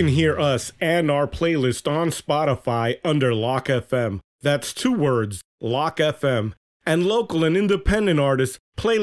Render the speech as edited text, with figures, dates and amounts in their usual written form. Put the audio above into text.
can hear us and our playlist on Spotify under Lock FM. That's 2 words, Lock FM. And local and independent artists, playlist